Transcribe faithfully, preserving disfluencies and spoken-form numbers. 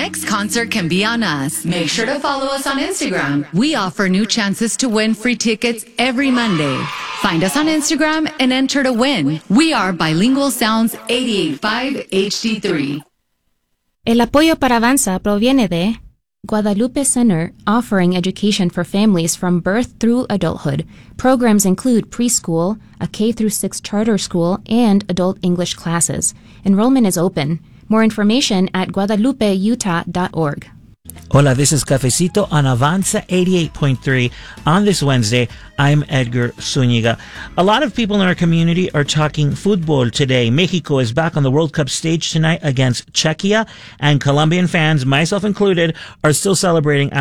next concert can be on us. Make sure to follow us on Instagram. We offer new chances to win free tickets every Monday. Find us on Instagram and enter to win. We are Bilingual Sounds eighty-eight point five H D three. El apoyo para Avanza proviene de Guadalupe Center, offering education for families from birth through adulthood. Programs include preschool, a K through six charter school, and adult English classes. Enrollment is open. More information at guadalupe utah dot org. Hola, this is Cafecito on Avanza eighty-eight point three. On this Wednesday, I'm Edgar Zuniga. A lot of people in our community are talking football today. Mexico is back on the World Cup stage tonight against Czechia, and Colombian fans, myself included, are still celebrating